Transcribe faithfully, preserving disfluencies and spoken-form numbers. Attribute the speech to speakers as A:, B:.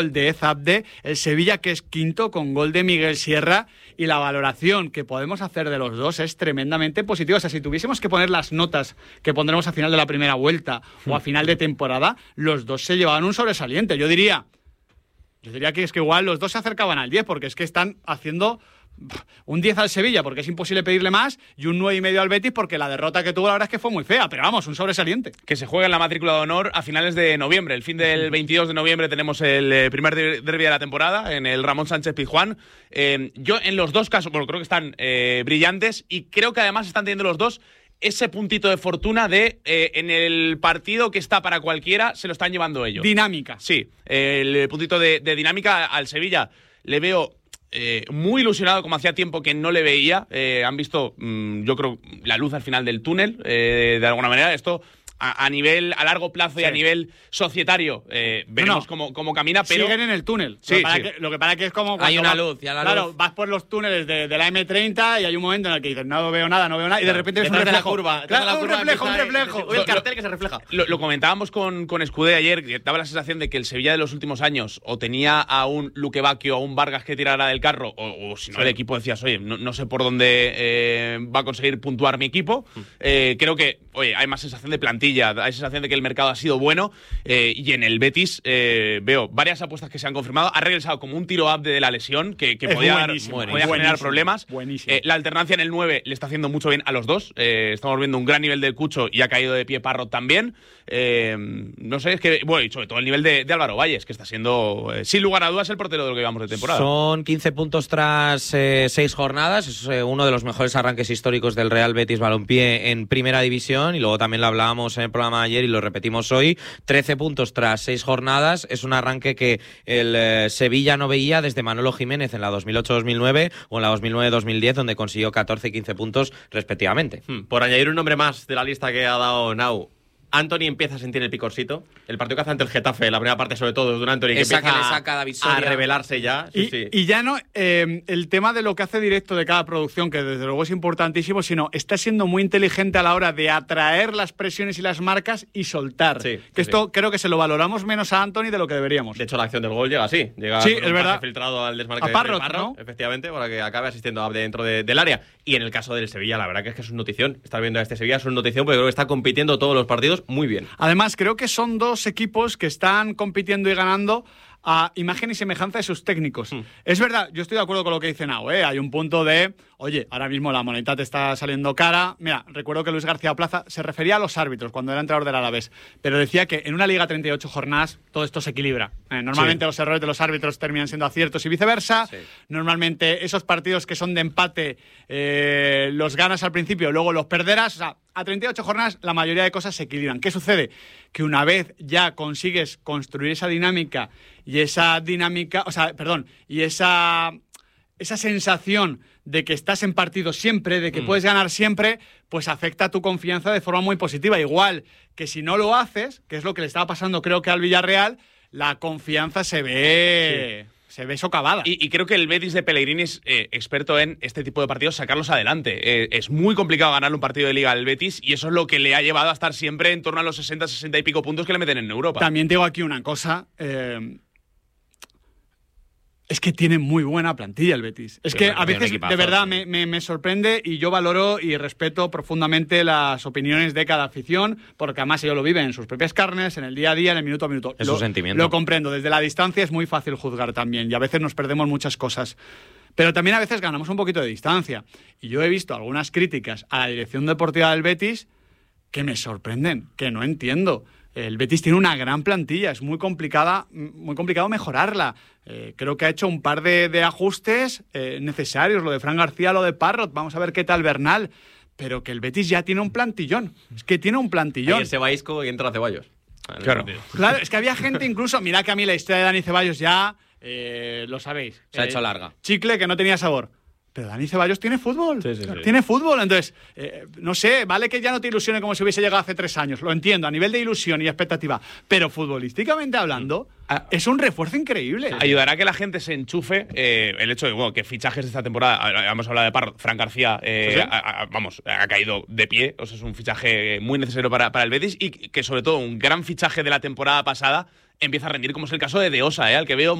A: el de Ezabde, el Sevilla que es quinto con gol de Miguel Sierra, y la valoración que podemos hacer de los dos es tremendamente positiva. O sea, si tuviésemos que poner las notas que pondremos a final de la primera vuelta o a final de temporada, los dos se llevaban un sobresaliente. Yo diría, yo diría que es que igual los dos se acercaban al diez, porque es que están haciendo un diez al Sevilla, porque es imposible pedirle más, y un nueve y medio al Betis, porque la derrota que tuvo la verdad es que fue muy fea, pero vamos, un sobresaliente.
B: Que se juega en la matrícula de honor a finales de noviembre. El fin del veintidós de noviembre tenemos el primer derbi de la temporada en el Ramón Sánchez Pizjuán. Eh, yo en los dos casos, bueno, creo que están eh, brillantes, y creo que además están teniendo los dos ese puntito de fortuna de eh, en el partido que está para cualquiera se lo están llevando ellos.
A: Dinámica.
B: Sí, eh, el puntito de, de dinámica al Sevilla le veo Eh, muy ilusionado, como hacía tiempo que no le veía. Eh, han visto, mmm, yo creo, la luz al final del túnel, eh, de alguna manera. Esto a, a nivel, a largo plazo y sí. a nivel societario, eh, veremos no, no. Cómo, cómo camina, pero...
A: Siguen en el túnel.
B: Sí,
A: lo, que
B: sí.
A: que, lo que pasa que es como...
C: Hay una
A: vas,
C: luz, ya la
A: claro,
C: luz.
A: vas por los túneles de, de la eme treinta y hay un momento en el que dices, no veo nada, no veo nada, y de repente ves un reflejo.
C: La curva,
A: claro,
C: la
A: un
C: curva
A: reflejo, un reflejo.
C: Uy, el cartel que se refleja.
B: Lo, lo comentábamos con, con Escudé ayer, que daba la sensación de que el Sevilla de los últimos años o tenía a un Luque Bacchio o a un Vargas que tirara del carro, o, o si no sí. el equipo decías, oye, no, no sé por dónde eh, va a conseguir puntuar mi equipo. Mm. Eh, creo que, oye, hay más sensación de plantilla, hay sensación de que el mercado ha sido bueno. Eh, y en el Betis eh, veo varias apuestas que se han confirmado. Ha regresado como un tiro up de la lesión que, que podía, dar, podía generar problemas. Eh, la alternancia en el nueve le está haciendo mucho bien a los dos. Eh, estamos viendo un gran nivel del Cucho y ha caído de pie Parrot también. Eh, no sé, es que, bueno, y sobre todo el nivel de, de Álvaro Valles, que está siendo, eh, sin lugar a dudas, el portero de lo que llevamos de temporada.
C: Son quince puntos tras eh, seis jornadas. Es eh, uno de los mejores arranques históricos del Real Betis Balompié en Primera División. Y luego también lo hablábamos en el programa de ayer y lo repetimos hoy. trece puntos tras seis jornadas. Es un arranque que el eh, Sevilla no veía desde Manolo Jiménez en la dos mil ocho dos mil nueve o en la dos mil nueve dos mil diez, donde consiguió catorce y quince puntos respectivamente.
D: Hmm, por añadir un nombre más de la lista que ha dado Nau, Antony empieza a sentir el picorcito. El partido que hace ante el Getafe, la primera parte sobre todo, de un Antony que
C: Esa
D: empieza
C: que le saca a, David Soria.
D: a revelarse ya. Sí,
A: y,
D: sí.
A: y ya no eh, el tema de lo que hace directo de cada producción, que desde luego es importantísimo, sino está siendo muy inteligente a la hora de atraer las presiones y las marcas y soltar.
D: Sí,
A: que
D: sí,
A: esto
D: sí.
A: creo que se lo valoramos menos a Antony de lo que deberíamos.
D: De hecho, la acción del gol llega así. Llega
A: sí,
D: con
A: es
D: un
A: verdad.
D: pase filtrado al desmarque
A: a Parrot,
D: de Parrot,
A: ¿no?
D: efectivamente, para que acabe asistiendo dentro de, del área. Y en el caso del Sevilla, la verdad que es que es una notición. Estar viendo a este Sevilla es una notición porque creo que está compitiendo todos los partidos muy bien.
A: Además, creo que son dos equipos que están compitiendo y ganando a imagen y semejanza de sus técnicos. Mm. Es verdad, yo estoy de acuerdo con lo que dice Nau, ¿eh? Hay un punto de, oye, ahora mismo la moneda te está saliendo cara. Mira, recuerdo que Luis García Plaza se refería a los árbitros cuando era entrenador del Alavés, pero decía que en una liga treinta y ocho jornadas todo esto se equilibra. Eh, normalmente sí. los errores de los árbitros terminan siendo aciertos y viceversa. Sí. Normalmente esos partidos que son de empate eh, los ganas al principio, luego los perderás. O sea, a treinta y ocho jornadas la mayoría de cosas se equilibran. ¿Qué sucede? Que una vez ya consigues construir esa dinámica y esa dinámica, o sea, perdón, y esa, esa sensación de que estás en partido siempre, de que mm. puedes ganar siempre, pues afecta a tu confianza de forma muy positiva. Igual que si no lo haces, que es lo que le estaba pasando creo que al Villarreal, la confianza se ve... Sí. Se ve socavada.
B: Y, y creo que el Betis de Pellegrini es eh, experto en este tipo de partidos, sacarlos adelante. Eh, es muy complicado ganarle un partido de Liga al Betis y eso es lo que le ha llevado a estar siempre en torno a los sesenta, sesenta y pico puntos que le meten en Europa.
A: También digo aquí una cosa. Eh, es que tiene muy buena plantilla el Betis. Es sí, que a veces, equipazo, de verdad, sí. me, me, me sorprende y yo valoro y respeto profundamente las opiniones de cada afición, porque además ellos lo viven en sus propias carnes, en el día a día, en el minuto a minuto.
C: Es
A: lo,
C: su sentimiento.
A: Lo comprendo. Desde la distancia es muy fácil juzgar también y a veces nos perdemos muchas cosas. Pero también a veces ganamos un poquito de distancia. Y yo he visto algunas críticas a la dirección deportiva del Betis que me sorprenden, que no entiendo. El Betis tiene una gran plantilla, es muy complicada, muy complicado mejorarla. Eh, creo que ha hecho un par de, de ajustes eh, necesarios, lo de Fran García, lo de Parrot, vamos a ver qué tal Bernal, pero que el Betis ya tiene un plantillón, es que tiene un plantillón.
D: Ayer Ceballisco y entra Ceballos.
A: Claro. claro, es que había gente incluso, mira que a mí la historia de Dani Ceballos ya, eh, lo sabéis.
C: Se ha
A: eh,
C: hecho larga.
A: Chicle que no tenía sabor. Pero Dani Ceballos tiene fútbol,
D: sí, sí, sí.
A: tiene fútbol, entonces, eh, no sé, vale que ya no te ilusione como si hubiese llegado hace tres años, lo entiendo, a nivel de ilusión y expectativa, pero futbolísticamente hablando, ah, es un refuerzo increíble.
B: Sí. Ayudará a que la gente se enchufe eh, el hecho de bueno, que fichajes de esta temporada, hemos hablado de Parrot, Fran García, eh, ¿Sí? a, a, vamos, ha caído de pie, o sea, es un fichaje muy necesario para, para el Betis y que sobre todo un gran fichaje de la temporada pasada empieza a rendir, como es el caso de De Osa, ¿eh? Al que veo